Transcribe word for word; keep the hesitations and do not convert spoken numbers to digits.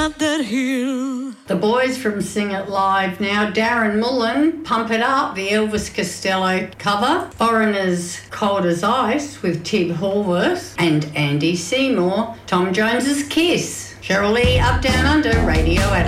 up that hill. The boys from Sing It Live now, Darren Mullen, Pump It Up, the Elvis Costello cover, Foreigners, Cold as Ice with Tib Hallworth, and Andy Seymour, Tom Jones's Kiss. Cheryl Lee, Up Down Under, Radio Adelaide.